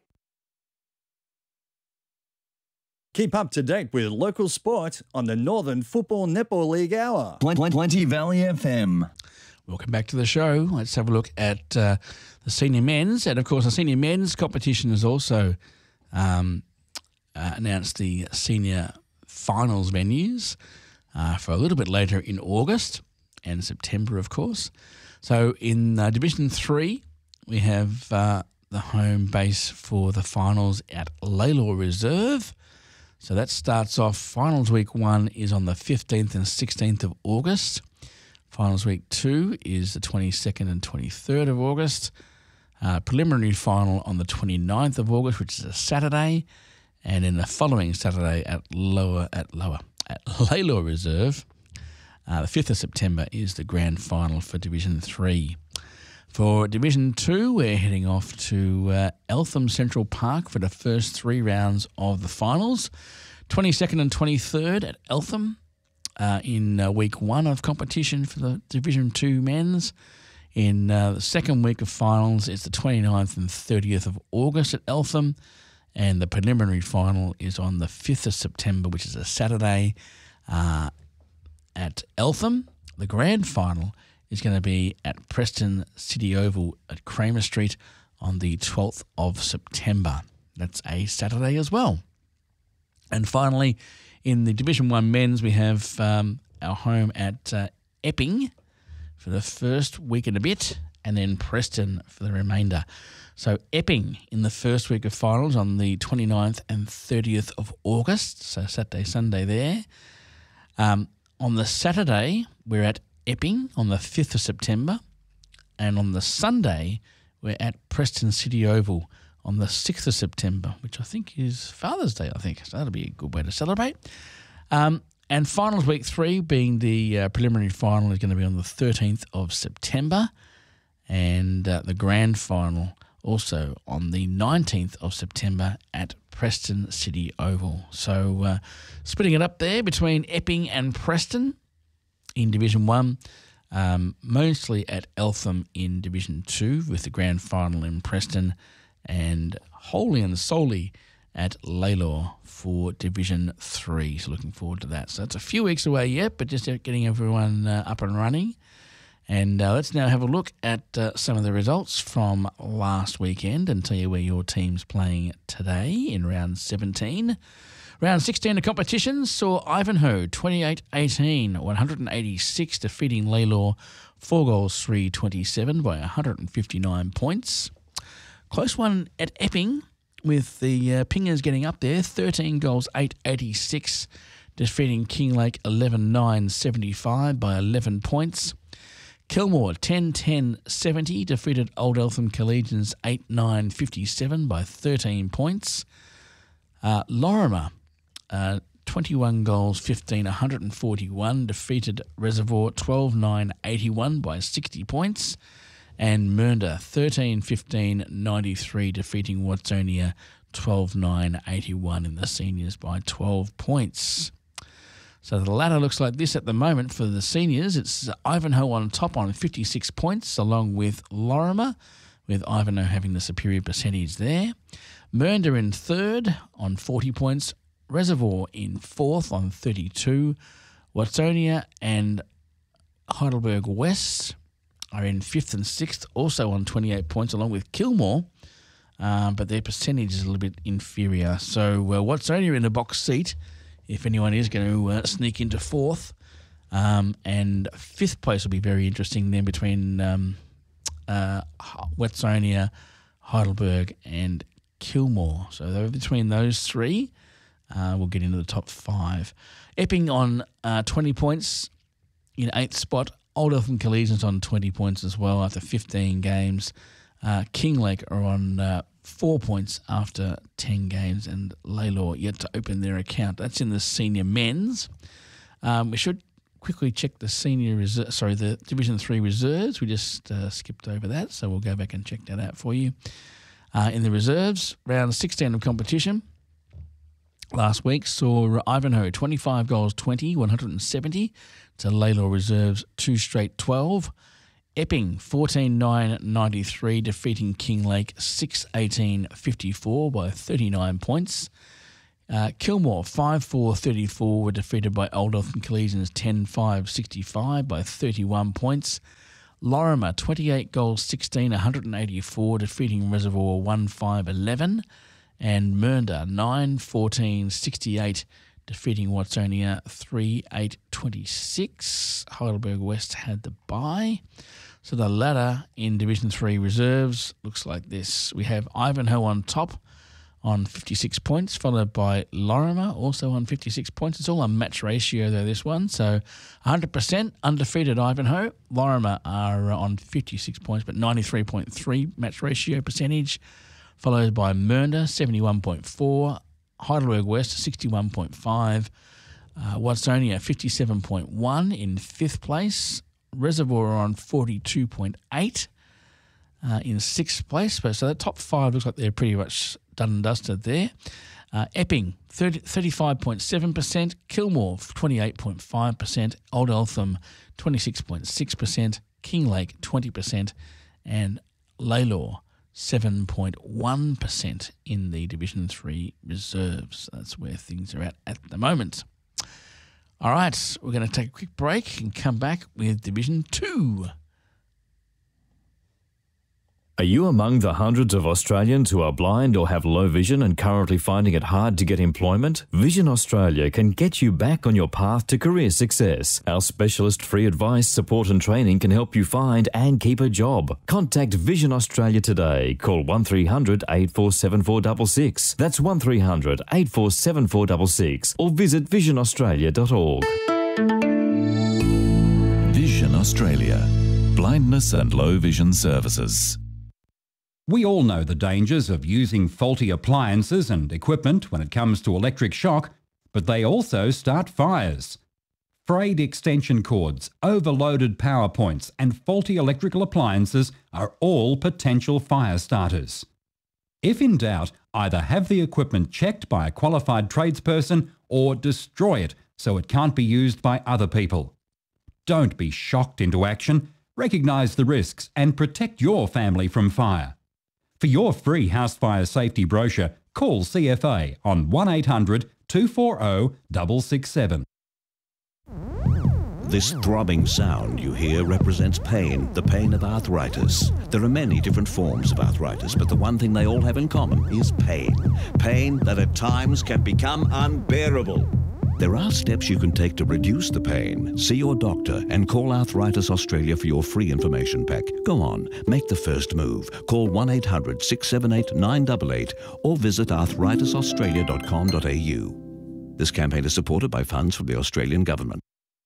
Keep up to date with local sport on the Northern Football Netball League Hour. Plenty Valley F M. Welcome back to the show. Let's have a look at uh, the senior men's. And, of course, the senior men's competition has also um, uh, announced the senior finals venues uh, for a little bit later in August and September, of course. So in uh, Division three, we have uh, the home base for the finals at Lalor Reserve. So that starts off, finals week one is on the fifteenth and sixteenth of August. Finals week two is the twenty-second and twenty-third of August. Uh, preliminary final on the twenty-ninth of August, which is a Saturday. And then the following Saturday at lower at lower at Lalor Reserve, uh, the fifth of September is the grand final for Division three. For Division two, we're heading off to uh, Eltham Central Park for the first three rounds of the finals. twenty-second and twenty-third at Eltham uh, in uh, week one of competition for the Division two men's. In uh, the second week of finals, it's the twenty-ninth and thirtieth of August at Eltham. And the preliminary final is on the fifth of September, which is a Saturday uh, at Eltham. The grand final is going to be at Preston City Oval at Kramer Street on the twelfth of September. That's a Saturday as well. And finally, in the Division one men's, we have um, our home at uh, Epping for the first week and a bit, and then Preston for the remainder. So Epping in the first week of finals on the twenty-ninth and thirtieth of August, so Saturday, Sunday there. Um, on the Saturday, we're at Epping on the fifth of September, and on the Sunday, we're at Preston City Oval on the sixth of September, which I think is Father's Day, I think. So that'll be a good way to celebrate. Um, and finals week three, being the uh, preliminary final, is going to be on the thirteenth of September, and uh, the grand final also on the nineteenth of September at Preston City Oval. So uh, splitting it up there between Epping and Preston in Division one, um, mostly at Eltham in Division two with the grand final in Preston, and wholly and solely at Lalor for Division three. So looking forward to that. So it's a few weeks away yet, but just getting everyone uh, up and running. And uh, let's now have a look at uh, some of the results from last weekend and tell you where your team's playing today in round seventeen. Round sixteen of competition saw Ivanhoe twenty-eight eighteen, one hundred eighty-six, defeating Lalor four goals, three twenty-seven by one hundred fifty-nine points. Close one at Epping with the uh, Pingers getting up there, thirteen goals, eight eighty-six, defeating Kinglake eleven nine seventy-five by eleven points. Kilmore ten ten seventy, defeated Old Eltham Collegians eight nine fifty-seven by thirteen points. Uh, Lorimer, uh, twenty-one goals, fifteen, one hundred forty-one, defeated Reservoir twelve nine eighty-one by sixty points. And Mernda, thirteen fifteen ninety-three, defeating Watsonia twelve nine eighty-one in the seniors by twelve points. So the ladder looks like this at the moment for the seniors. It's Ivanhoe on top on fifty-six points, along with Lorimer, with Ivanhoe having the superior percentage there. Mernda in third on forty points. Reservoir in fourth on thirty-two. Watsonia and Heidelberg West are in fifth and sixth, also on twenty-eight points, along with Kilmore, uh, but their percentage is a little bit inferior. So uh, Watsonia in the box seat, if anyone is going to uh, sneak into fourth. Um, and fifth place will be very interesting then between um, uh, Watsonia, Heidelberg and Kilmore. So between those three, uh, we'll get into the top five. Epping on uh, twenty points in eighth spot. Old Eltham Collegians on twenty points as well after fifteen games. Uh, Kinglake are on uh, four points after ten games, and Lalor yet to open their account. That's in the senior men's. Um, we should quickly check the senior reserve, sorry, the Division three reserves. We just uh, skipped over that, so we'll go back and check that out for you. Uh, in the reserves, round sixteen of competition last week saw Ivanhoe twenty-five goals, twenty, one hundred seventy to Lalor Reserves two straight twelve. Epping fourteen nine ninety-three, defeating Kinglake six eighteen fifty-four by thirty-nine points. Uh, Kilmore five four thirty-four were defeated by Old Eltham Collegians ten five sixty-five by thirty-one points. Lorimer twenty-eight goals sixteen one eighty-four, defeating Reservoir one five eleven. And Mernda nine fourteen sixty-eight, defeating Watsonia three eight twenty-six. Heidelberg West had the bye. So the ladder in Division three reserves looks like this. We have Ivanhoe on top on fifty-six points, followed by Lorimer also on fifty-six points. It's all a match ratio though, this one. So one hundred percent undefeated Ivanhoe. Lorimer are on fifty-six points, but ninety-three point three match ratio percentage, followed by Mernda seventy-one point four, Heidelberg West sixty-one point five, uh, Watsonia fifty-seven point one in fifth place, Reservoir on forty-two point eight uh, in sixth place. So the top five looks like they're pretty much done and dusted there. Uh, Epping thirty, thirty-five point seven percent, Kilmore twenty-eight point five percent, Old Eltham twenty-six point six percent, Kinglake twenty percent, and Lalor seven point one percent in the Division three reserves. That's where things are at at the moment. All right, we're going to take a quick break and come back with Division two. Are you among the hundreds of Australians who are blind or have low vision and currently finding it hard to get employment? Vision Australia can get you back on your path to career success. Our specialist free advice, support and training can help you find and keep a job. Contact Vision Australia today. Call one three hundred eight four seven four six six. That's one three hundred eight four seven four six six. Or visit vision australia dot org. Vision Australia. Blindness and low vision services. We all know the dangers of using faulty appliances and equipment when it comes to electric shock, but they also start fires. Frayed extension cords, overloaded power points, and faulty electrical appliances are all potential fire starters. If in doubt, either have the equipment checked by a qualified tradesperson or destroy it so it can't be used by other people. Don't be shocked into action. Recognise the risks and protect your family from fire. For your free house fire safety brochure, call C F A on one eight hundred two four zero six six seven. This throbbing sound you hear represents pain, the pain of arthritis. There are many different forms of arthritis, but the one thing they all have in common is pain. Pain that at times can become unbearable. There are steps you can take to reduce the pain. See your doctor and call Arthritis Australia for your free information pack. Go on, make the first move. Call one eight hundred six seven eight nine eight eight or visit arthritis australia dot com dot a u. This campaign is supported by funds from the Australian Government.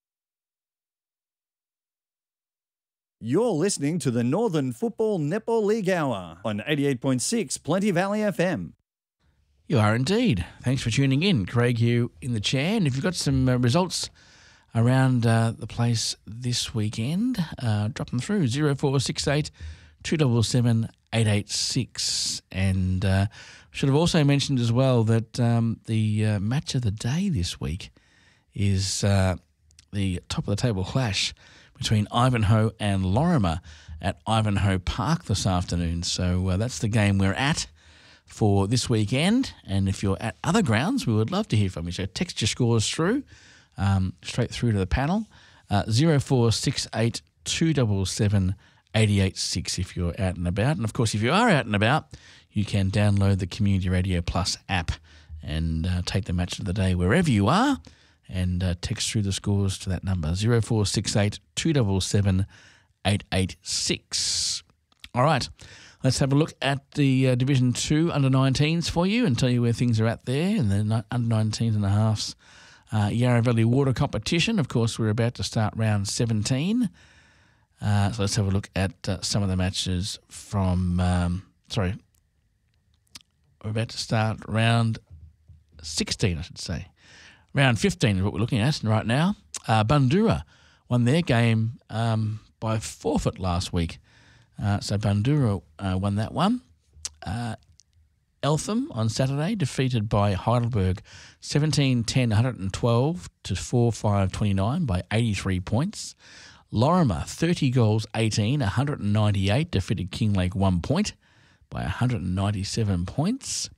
You're listening to the Northern Football Netball League Hour on eighty-eight point six Plenty Valley F M. You are indeed. Thanks for tuning in. Craig here in the chair. And if you've got some uh, results around uh, the place this weekend, uh, drop them through zero four six eight two seven seven eight eight six. And uh, should have also mentioned as well that um, the uh, match of the day this week is uh, the top of the table clash between Ivanhoe and Lorimer at Ivanhoe Park this afternoon. So uh, that's the game we're at for this weekend. And if you're at other grounds, we would love to hear from you. So text your scores through, um, straight through to the panel, uh, zero four six eight two seven seven eight eight six if you're out and about. And of course, if you are out and about, you can download the Community Radio Plus app and uh, take the match of the day wherever you are and uh, text through the scores to that number, zero four six eight two seven seven eight eight six. All right. Let's have a look at the uh, Division two under nineteens for you and tell you where things are at there in the ni- under nineteens and a halves uh, Yarra Valley Water competition. Of course, we're about to start round seventeen. Uh, so let's have a look at uh, some of the matches from, um, sorry, we're about to start round sixteen, I should say. Round fifteen is what we're looking at right now. Uh, Bundoora won their game um, by forfeit last week. Uh, so Bundoora uh, won that one. Uh, Eltham on Saturday defeated by Heidelberg seventeen ten one twelve to four five twenty-nine by eighty-three points. Lorimer, thirty goals, eighteen, one hundred ninety-eight, defeated Kinglake one point by one hundred ninety-seven points.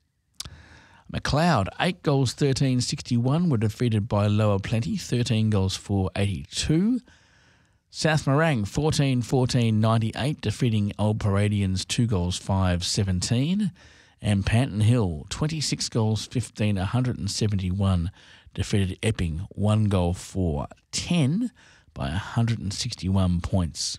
McLeod, eight goals, thirteen, sixty-one, were defeated by Lower Plenty, thirteen goals, four, eighty-two. South Morang, fourteen, fourteen, ninety-eight, defeating Old Paradians, two goals, five, seventeen. And Panton Hill, twenty-six goals, fifteen, one hundred seventy-one, defeated Epping, one goal, four, ten, by one hundred sixty-one points.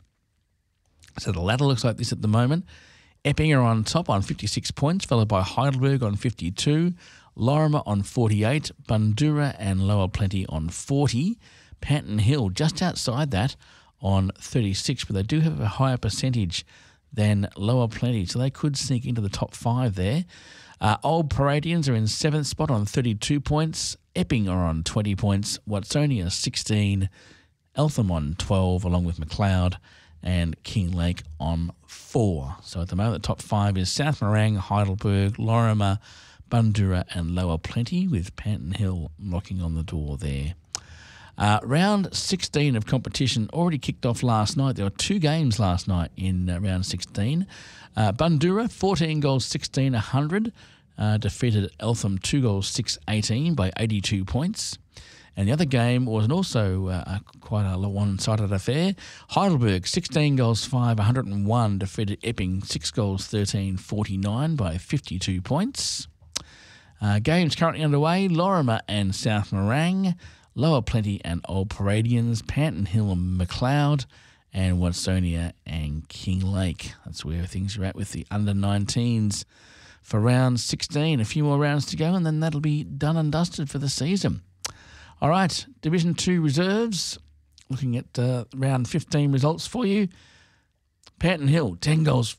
So the ladder looks like this at the moment. Epping are on top on fifty-six points, followed by Heidelberg on fifty-two, Lorimer on forty-eight, Bundoora and Lower Plenty on forty, Panton Hill just outside that on thirty-six, but they do have a higher percentage than Lower Plenty, so they could sneak into the top five there. Uh, Old Paradians are in seventh spot on thirty-two points, Epping are on twenty points, Watsonia sixteen, Eltham on twelve, along with McLeod and Kinglake on four. So at the moment, the top five is South Morang, Heidelberg, Lorimer, Bundoora and Lower Plenty, with Panton Hill knocking on the door there. Uh, round sixteen of competition already kicked off last night. There were two games last night in uh, round sixteen. Uh, Bundoora, fourteen goals, sixteen, one hundred, uh, defeated Eltham, two goals, six, eighteen by eighty-two points. And the other game was also uh, quite a one-sided affair. Heidelberg, sixteen goals, five, one hundred one, defeated Epping, six goals, thirteen, forty-nine by fifty-two points. Uh, games currently underway, Lorimer and South Morang, Lower Plenty and Old Paradians, Panton Hill and McLeod, and Watsonia and Kinglake. That's where things are at with the under nineteens for round sixteen. A few more rounds to go and then that'll be done and dusted for the season. All right, Division two reserves, looking at uh, round fifteen results for you. Panton Hill, ten goals.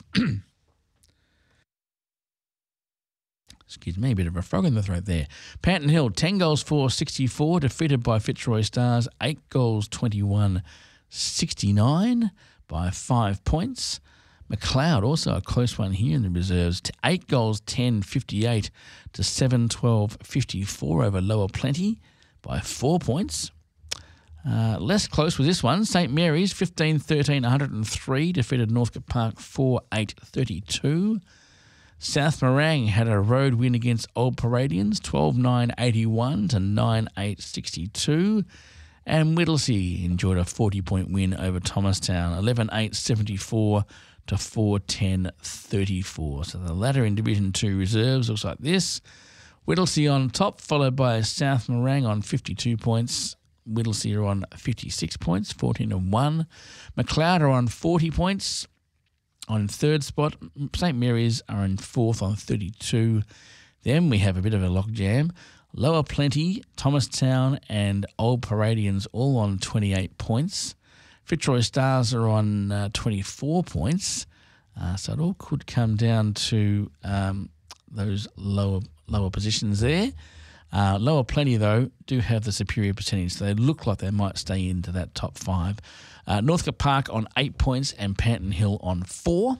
Excuse me, a bit of a frog in the throat there. Panton Hill, ten goals, four, sixty-four, defeated by Fitzroy Stars, eight goals, twenty-one, sixty-nine by five points. McLeod, also a close one here in the reserves, eight goals, ten, fifty-eight to seven, twelve, fifty-four over Lower Plenty by four points. Uh, less close with this one. Saint Mary's, fifteen, thirteen, one hundred three, defeated Northcote Park, four, eight, thirty-two. South Morang had a road win against Old Paradians, twelve, nine, eighty-one to nine, eight, sixty-two. And Whittlesea enjoyed a forty-point win over Thomastown, eleven, eight, seventy-four to four, ten, thirty-four. So the ladder in Division two reserves looks like this. Whittlesea on top, followed by South Morang on fifty-two points. Whittlesea are on fifty-six points, fourteen and one. McLeod are on forty points. On third spot, Saint Mary's are in fourth on thirty-two. Then we have a bit of a logjam. Lower Plenty, Thomastown and Old Paradians all on twenty-eight points. Fitzroy Stars are on uh, twenty-four points. Uh, so it all could come down to um, those lower lower positions there. Uh, Lower Plenty, though, do have the superior percentage, so they look like they might stay into that top five. Uh, Northcote Park on eight points and Panton Hill on four.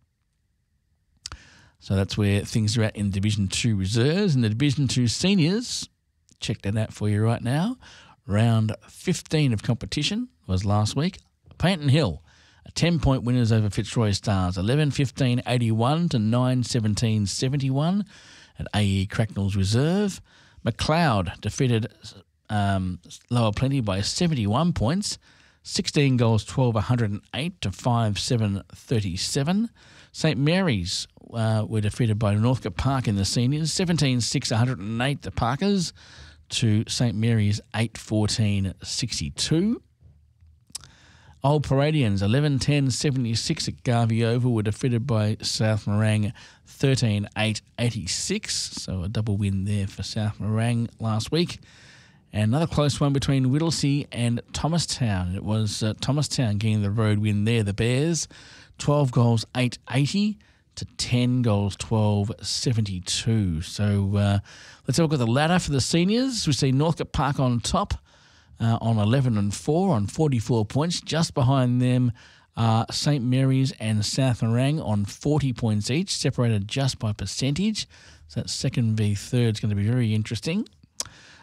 So that's where things are at in Division two reserves. In the Division two seniors, check that out for you right now. Round fifteen of competition was last week. Panton Hill, a ten-point winners over Fitzroy Stars, eleven, fifteen, eighty-one to nine, seventeen, seventy-one at A E Cracknell's Reserve. McLeod defeated um, Lower Plenty by seventy-one points, sixteen goals, twelve, one hundred eight to five, seven, thirty-seven. Saint Mary's uh, were defeated by Northcote Park in the seniors, seventeen, six, one hundred eight the Parkers to Saint Mary's, eight, fourteen, sixty-two. Old Paradians, eleven, ten, seventy-six at Garvey Oval were defeated by South Morang, thirteen, eight, eighty-six. So a double win there for South Morang last week. And another close one between Whittlesea and Thomastown. It was uh, Thomastown getting the road win there, the Bears. twelve goals, eight, eighty to ten goals, twelve, seventy-two. So uh, let's have a look at the ladder for the seniors. We see Northcote Park on top. Uh, on eleven and four on forty-four points. Just behind them are Saint Mary's and South Morang on forty points each, separated just by percentage. So that second v third is going to be very interesting.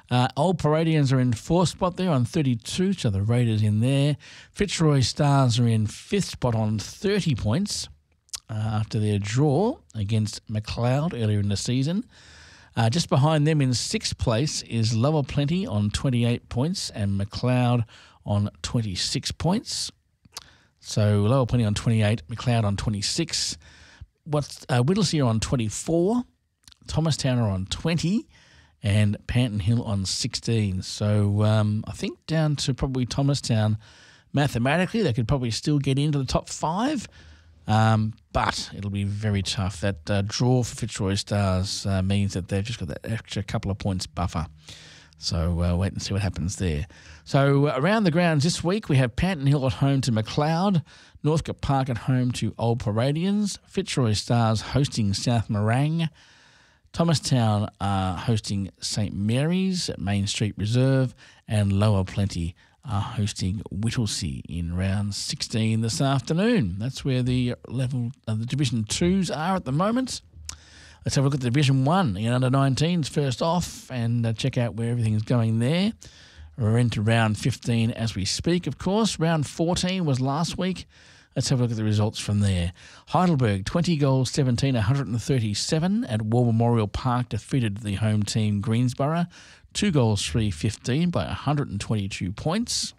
Uh, Old Paradians are in fourth spot there on thirty-two, so the Raiders in there. Fitzroy Stars are in fifth spot on thirty points uh, after their draw against McLeod earlier in the season. Uh, just behind them in sixth place is Lower Plenty on twenty-eight points and McLeod on twenty-six points. So Lower Plenty on twenty-eight, McLeod on twenty-six. What's uh, Whittlesea on twenty-four, Thomastown are on twenty, and Panton Hill on sixteen. So um, I think down to probably Thomastown, mathematically, they could probably still get into the top five, um, but it'll be very tough. That uh, draw for Fitzroy Stars uh, means that they've just got that extra couple of points buffer. So uh, wait and see what happens there. So uh, around the grounds this week, we have Panton Hill at home to McLeod, Northcote Park at home to Old Paradians, Fitzroy Stars hosting South Morang, Thomastown are hosting Saint Mary's at Main Street Reserve, and Lower Plenty are hosting Whittlesea in round sixteen this afternoon. That's where the level of the Division twos are at the moment. Let's have a look at the Division one in under nineteens first off and uh, check out where everything is going there. We're into round fifteen as we speak, of course. Round fourteen was last week. Let's have a look at the results from there. Heidelberg, twenty goals, seventeen, one hundred thirty-seven at War Memorial Park defeated the home team Greensborough. Two goals, three fifteen by one hundred twenty-two points.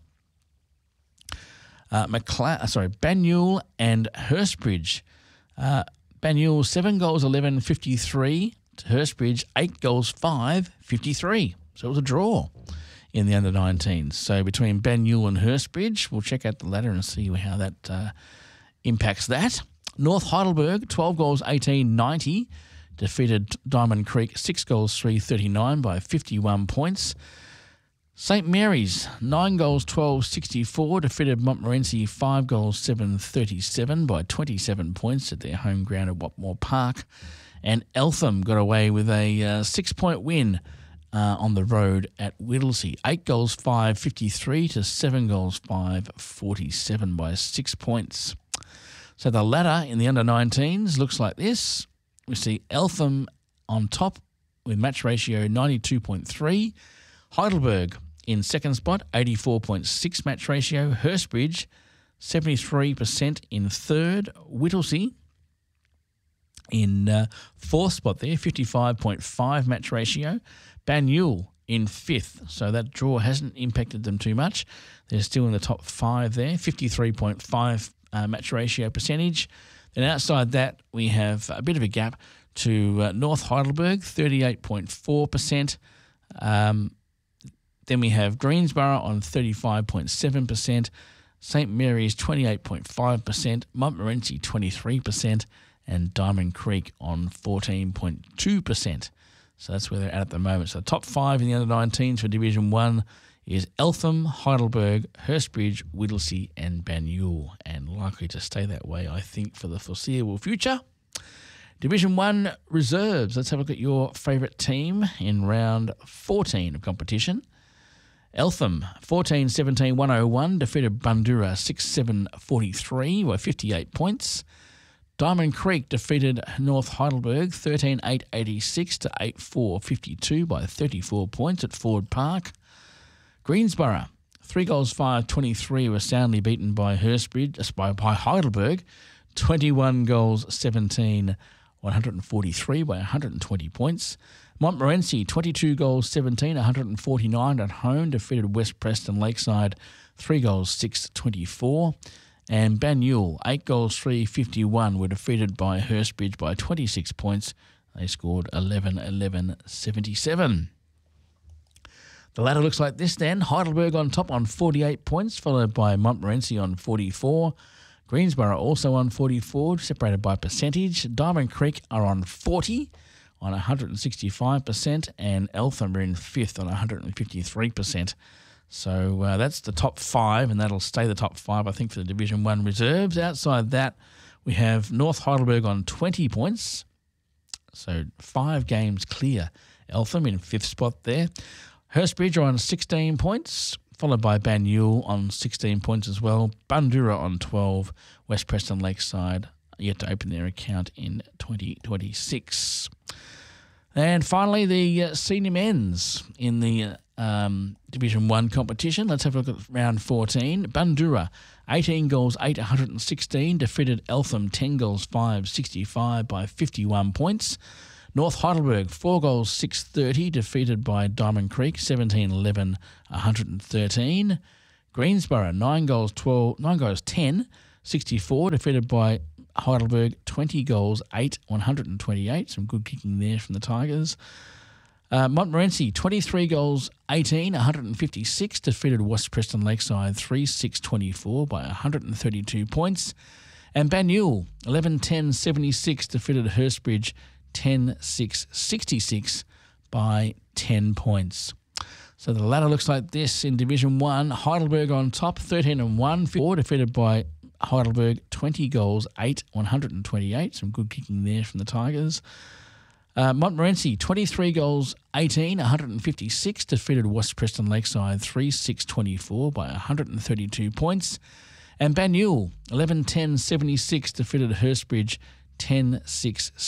Uh, McLeod, sorry, Banyule and Hurstbridge. Uh, Banyule, seven goals, eleven fifty-three. To Hurstbridge, eight goals, five fifty-three. So it was a draw in the under nineteens. So between Banyule and Hurstbridge, we'll check out the ladder and see how that uh, impacts that. North Heidelberg, twelve goals, eighteen ninety. Defeated Diamond Creek, six goals, three thirty-nine by fifty-one points. Saint Mary's, nine goals, twelve sixty-four. Defeated Montmorency, five goals, seven thirty-seven by twenty-seven points at their home ground at Watmore Park. And Eltham got away with a uh, six-point win uh, on the road at Whittlesea. Eight goals, five fifty-three to seven goals, five forty-seven by six points. So the ladder in the under nineteens looks like this. We see Eltham on top with match ratio ninety-two point three. Heidelberg in second spot, eighty-four point six match ratio. Hurstbridge, seventy-three percent in third. Whittlesea in uh, fourth spot there, fifty-five point five match ratio. Banyule in fifth, so that draw hasn't impacted them too much. They're still in the top five there, fifty-three point five uh, match ratio percentage. Then outside that, we have a bit of a gap to uh, North Heidelberg, thirty-eight point four percent. Um, then we have Greensborough on thirty-five point seven percent, Saint Mary's twenty-eight point five percent, Montmorency twenty-three percent, and Diamond Creek on fourteen point two percent. So that's where they're at at the moment. So the top five in the under nineteens for Division one is Eltham, Heidelberg, Hurstbridge, Whittlesea and Banyule, and likely to stay that way, I think, for the foreseeable future. Division one reserves. Let's have a look at your favourite team in round fourteen of competition. Eltham, fourteen seventeen one oh one, defeated Bundoora six seven forty-three by fifty-eight points. Diamond Creek defeated North Heidelberg thirteen eight eighty-six to eight four fifty-two by thirty-four points at Ford Park. Greensborough, three goals, five twenty-three, were soundly beaten by Hurstbridge, by, by Heidelberg, twenty-one goals, seventeen, one forty-three by one hundred twenty points. Montmorency, twenty-two goals, seventeen, one forty-nine at home, defeated West Preston Lakeside, three goals, six twenty-four. And Banyule, eight goals, three fifty-one, were defeated by Hurstbridge by twenty-six points. They scored eleven eleven seventy-seven. The ladder looks like this then. Heidelberg on top on forty-eight points, followed by Montmorency on forty-four. Greensborough also on forty-four, separated by percentage. Diamond Creek are on forty on one hundred sixty-five percent, and Eltham are in fifth on one hundred fifty-three percent. So uh, that's the top five, and that'll stay the top five, I think, for the Division one reserves. Outside that, we have North Heidelberg on twenty points, so five games clear. Eltham in fifth spot there. Hurstbridge are on sixteen points, followed by Banyule on sixteen points as well. Bundoora on twelve. West Preston Lakeside yet to open their account in twenty twenty-six. And finally, the uh, senior men's in the uh, um, Division one competition. Let's have a look at round fourteen. Bundoora, eighteen goals, eight, one hundred sixteen, defeated Eltham, ten goals, five, sixty-five by fifty-one points. North Heidelberg, four goals, six, thirty, defeated by Diamond Creek, seventeen, eleven, one hundred thirteen. Greensborough, nine goals, twelve, nine goals, ten, sixty-four, defeated by Heidelberg, twenty goals, eight, one hundred twenty-eight. Some good kicking there from the Tigers. Uh, Montmorency, twenty-three goals, eighteen, one hundred fifty-six, defeated West Preston Lakeside, three, six, twenty-four by one hundred thirty-two points. And Banyule, eleven, ten, seventy-six, defeated Hurstbridge, ten, six, sixty-six by ten points. So the ladder looks like this in Division one. Heidelberg on top, thirteen and one, four, defeated by Heidelberg, twenty goals, eight, one hundred twenty-eight. Some good kicking there from the Tigers. Uh, Montmorency, twenty-three goals, eighteen, one hundred fifty-six, defeated West Preston Lakeside, three, six, twenty-four by one hundred thirty-two points. And Banyule, eleven, ten, seventy-six, defeated Hurstbridge, ten, six,